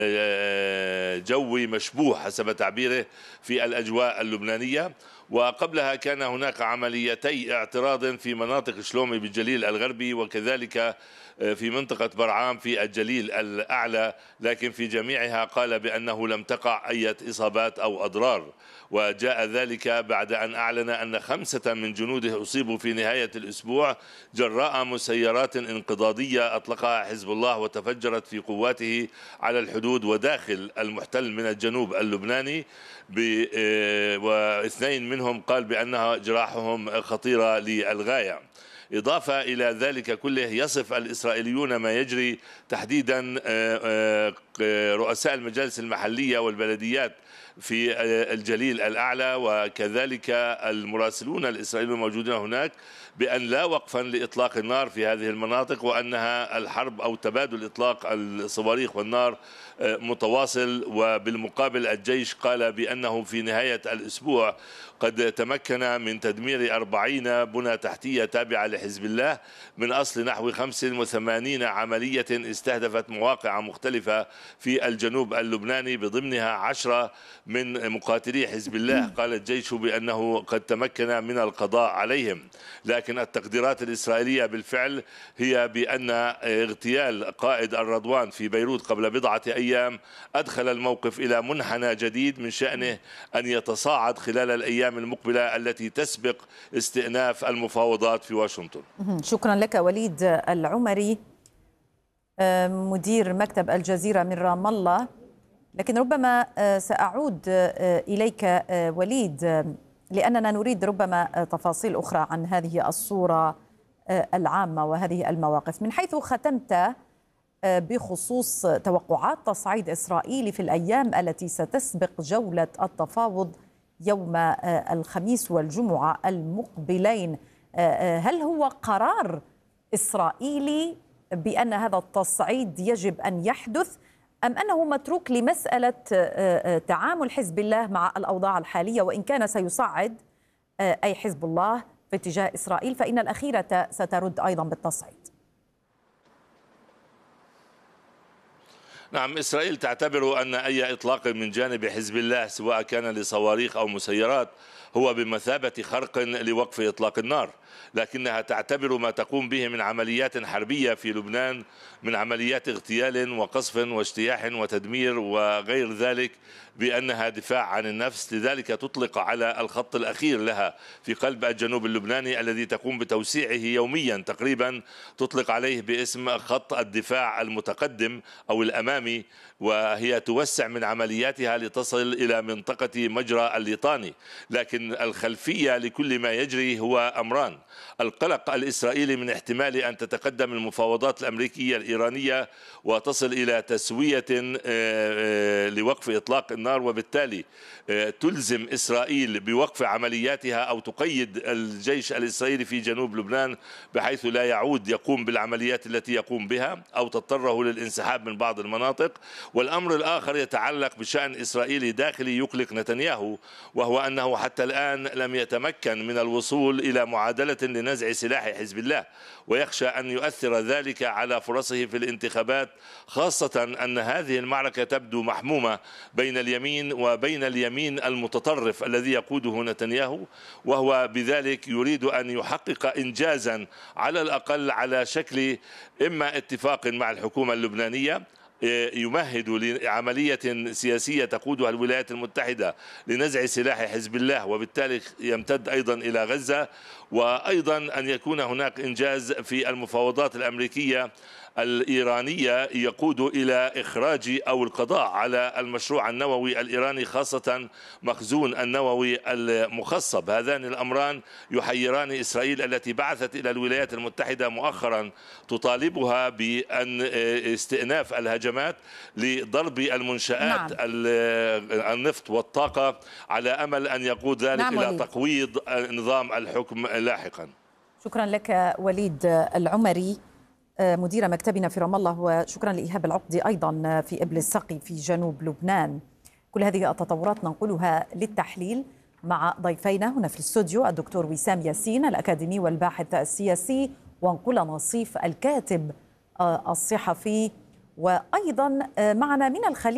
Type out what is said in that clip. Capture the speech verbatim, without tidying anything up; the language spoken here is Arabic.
جوي مشبوه حسب تعبيره في الأجواء اللبنانية. وقبلها كان هناك عمليتي اعتراض في مناطق شلومي بالجليل الغربي، وكذلك في منطقة برعام في الجليل الأعلى، لكن في جميعها قال بأنه لم تقع أي إصابات أو أضرار. وجاء ذلك بعد أن أعلن أن خمسة من جنوده أصيبوا في نهاية الأسبوع جراء مسيرات انقضاضية أطلقها حزب الله وتفجرت في قواته على الحدود وداخل المحتل من الجنوب اللبناني، واثنين منهم قال بأنها جراحهم خطيرة للغاية. إضافة إلى ذلك كله، يصف الإسرائيليون ما يجري تحديدا رؤساء المجالس المحلية والبلديات في الجليل الأعلى وكذلك المراسلون الإسرائيليون الموجودين هناك بأن لا وقفا لإطلاق النار في هذه المناطق، وأنها الحرب أو تبادل إطلاق الصواريخ والنار متواصل. وبالمقابل الجيش قال بأنه في نهاية الأسبوع قد تمكن من تدمير أربعين بنى تحتية تابعة لحزب الله من أصل نحو خمسة وثمانين عملية استهدفت مواقع مختلفة في الجنوب اللبناني بضمنها عشرة من مقاتلي حزب الله. قال الجيش بأنه قد تمكن من القضاء عليهم، لكن التقديرات الإسرائيلية بالفعل هي بأن اغتيال قائد الرضوان في بيروت قبل بضعة أيام أدخل الموقف إلى منحنى جديد من شأنه أن يتصاعد خلال الأيام المقبلة التي تسبق استئناف المفاوضات في واشنطن. شكرا لك وليد العمري مدير مكتب الجزيرة من رام الله. لكن ربما سأعود إليك وليد لأننا نريد ربما تفاصيل أخرى عن هذه الصورة العامة وهذه المواقف. من حيث ختمت بخصوص توقعات تصعيد إسرائيل في الأيام التي ستسبق جولة التفاوض يوم الخميس والجمعة المقبلين، هل هو قرار إسرائيلي بأن هذا التصعيد يجب أن يحدث، أم أنه متروك لمسألة تعامل حزب الله مع الأوضاع الحالية؟ وإن كان سيصعد أي حزب الله في اتجاه إسرائيل فإن الأخيرة سترد أيضا بالتصعيد. نعم، إسرائيل تعتبر أن أي إطلاق من جانب حزب الله سواء كان لصواريخ أو مسيرات هو بمثابة خرق لوقف إطلاق النار، لكنها تعتبر ما تقوم به من عمليات حربية في لبنان من عمليات اغتيال وقصف واجتياح وتدمير وغير ذلك بأنها دفاع عن النفس. لذلك تطلق على الخط الأخير لها في قلب الجنوب اللبناني الذي تقوم بتوسيعه يوميا تقريبا، تطلق عليه باسم خط الدفاع المتقدم أو الأمامي، وهي توسع من عملياتها لتصل إلى منطقة مجرى الليطاني. لكن الخلفية لكل ما يجري هو أمران: القلق الإسرائيلي من احتمال أن تتقدم المفاوضات الأمريكية الإيرانية وتصل إلى تسوية لوقف إطلاق النار، وبالتالي تلزم إسرائيل بوقف عملياتها أو تقيد الجيش الإسرائيلي في جنوب لبنان بحيث لا يعود يقوم بالعمليات التي يقوم بها أو تضطره للانسحاب من بعض المناطق. والأمر الآخر يتعلق بشأن إسرائيلي داخلي يقلق نتنياهو، وهو أنه حتى الآن لم يتمكن من الوصول إلى معادلة لنزع سلاح حزب الله، ويخشى أن يؤثر ذلك على فرصه في الانتخابات، خاصة أن هذه المعركة تبدو محمومة بين اليمين وبين اليمين المتطرف الذي يقوده نتنياهو، وهو بذلك يريد أن يحقق إنجازا على الأقل على شكل إما اتفاق مع الحكومة اللبنانية يمهد لعملية سياسية تقودها الولايات المتحدة لنزع سلاح حزب الله وبالتالي يمتد أيضا إلى غزة، وأيضا أن يكون هناك إنجاز في المفاوضات الأمريكية الإيرانية يقود إلى إخراج أو القضاء على المشروع النووي الإيراني، خاصة مخزون النووي المخصب. هذان الأمران يحيران إسرائيل التي بعثت إلى الولايات المتحدة مؤخرا تطالبها بأن استئناف الهجمات لضرب المنشآت نعم. النفط والطاقة على أمل أن يقود ذلك نعم إلى وليد. تقويض نظام الحكم لاحقا. شكرا لك وليد العمري مدير مكتبنا في رام الله، وشكرا لإيهاب العقدي أيضا في إبل السقي في جنوب لبنان. كل هذه التطورات ننقلها للتحليل مع ضيفينا هنا في الاستوديو الدكتور وسام ياسين الأكاديمي والباحث السياسي، ونقول نصيف الكاتب الصحفي، وأيضا معنا من الخليج